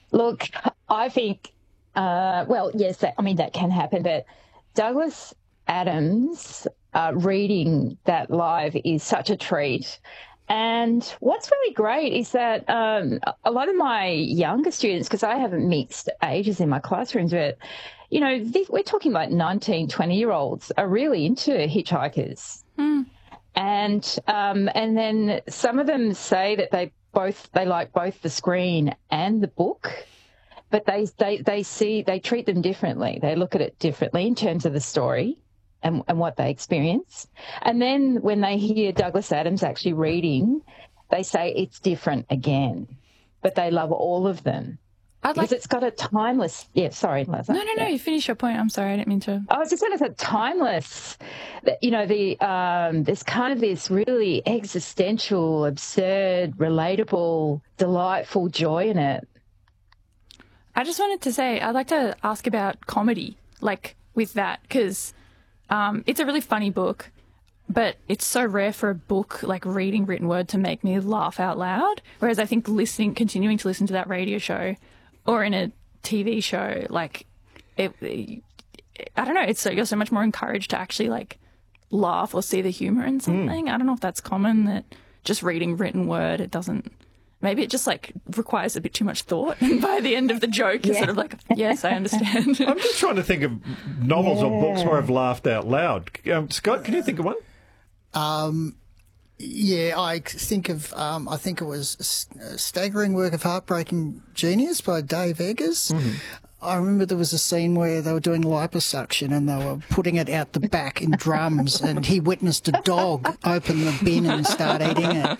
Look, I think, well, yes, I mean, that can happen, but Douglas Adams reading that live is such a treat. And what's really great is that a lot of my younger students, because I haven't mixed ages in my classrooms, but, we're talking like 19, 20-year-olds are really into Hitchhikers. Mm. And then some of them say that they like both the screen and the book, but they treat them differently. They look at it differently in terms of the story and what they experience. And then when they hear Douglas Adams actually reading, they say it's different again, but they love all of them. Because it's got a timeless... Yeah, sorry, Liza. No, you finish your point. I'm sorry, I didn't mean to... I was just going to say timeless. There's kind of this really existential, absurd, relatable, delightful joy in it. I just wanted to say, I'd like to ask about comedy, with that, because it's a really funny book, but it's so rare for a book, reading written word, to make me laugh out loud, whereas I think continuing to listen to that radio show or in a TV show, I don't know, you're so much more encouraged to actually, laugh or see the humour in something. I don't know if that's common, that just reading written word, it doesn't... Maybe it just requires a bit too much thought, and by the end of the joke, you're sort of yes, I understand. I'm just trying to think of novels or books where I've laughed out loud. Scott, can you think of one? Yeah, I think of, I think it was a Staggering Work of Heartbreaking Genius by Dave Eggers. Mm-hmm. I remember there was a scene where they were doing liposuction and they were putting it out the back in drums, and he witnessed a dog open the bin and start eating it.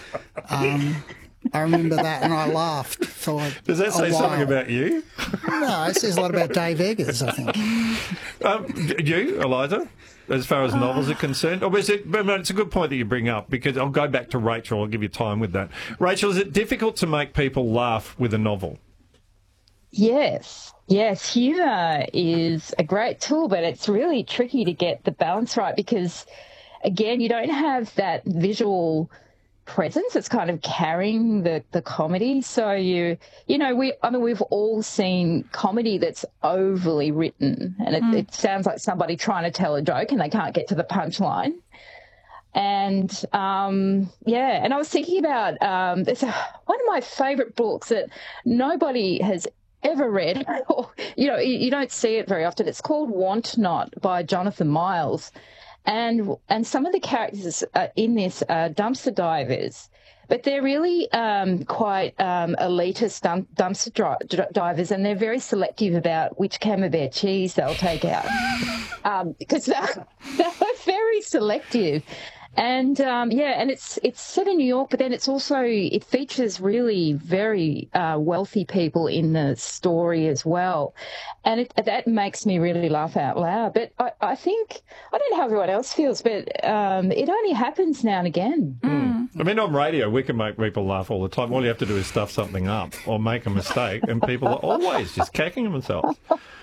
I remember that, and I laughed for Does that say something about you? No, it says a lot about Dave Eggers, I think. You, Eliza, as far as novels are concerned? Or it's a good point that you bring up, because I'll go back to Rachel. I'll give you time with that. Rachel, is it difficult to make people laugh with a novel? Yes, humour is a great tool, but it's really tricky to get the balance right because, again, you don't have that visual presence. It's kind of carrying the comedy. So we've all seen comedy that's overly written, and it sounds like somebody trying to tell a joke and they can't get to the punchline. And and I was thinking about there's one of my favourite books that nobody has ever read, or you don't see it very often. It's called Want Not by Jonathan Miles. And some of the characters in this are dumpster divers, but they're really quite elitist dumpster divers, and they're very selective about which Camembert cheese they'll take out because they're very selective. And and it's set in New York, but then it features really very wealthy people in the story as well, and that makes me really laugh out loud. But I think I don't know how everyone else feels, but it only happens now and again. I mean, on radio we can make people laugh all the time. All you have to do is stuff something up or make a mistake, and people are always just cacking themselves.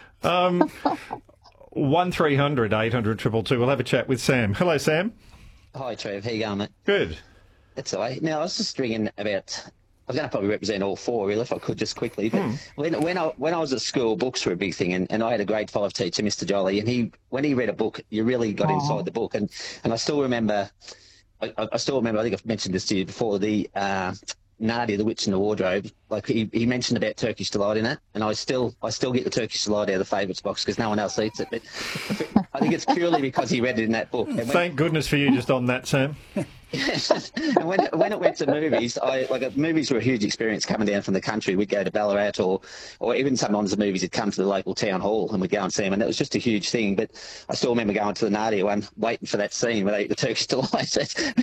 1300 800 222. We'll have a chat with Sam. Hello, Sam. Hi, Trev. How you going, mate? Good. That's all right. Now, I was just ringing about... I was going to probably represent all four, really, if I could, just quickly. But when I was at school, books were a big thing, and I had a grade 5 teacher, Mr. Jolly, and when he read a book, you really got inside the book. And I still remember... I think I've mentioned this to you before, the... Nadia, the Witch in the Wardrobe, he mentioned about Turkish Delight in it, and I still get the Turkish Delight out of the favourites box because no one else eats it. But I think it's purely because he read it in that book. Thank goodness for you just on that, Sam. And when it went to movies, movies were a huge experience coming down from the country. We'd go to Ballarat or even sometimes the movies would come to the local town hall and we'd go and see them, and it was just a huge thing. But I still remember going to the Nadia one, waiting for that scene where they eat the Turkish Delight.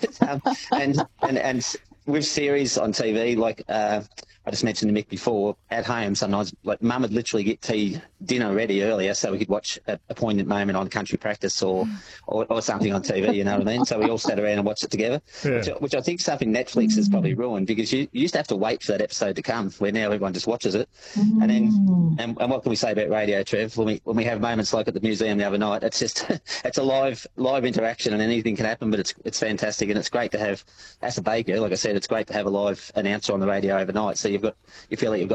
and with series on TV, I just mentioned to Mick before, at home sometimes, Mum would literally get dinner ready earlier so we could watch a poignant moment on Country Practice or something on TV, you know what I mean? So we all sat around and watched it together, which I think is something Netflix has probably ruined, because you used to have to wait for that episode to come, where now everyone just watches it. And then, and what can we say about radio, Trev? When we have moments like at the museum the other night, it's just, it's a live interaction, and anything can happen, but it's fantastic, and it's great to have, as a baker, like I said, it's great to have a live announcer on the radio overnight, so you feel like you've got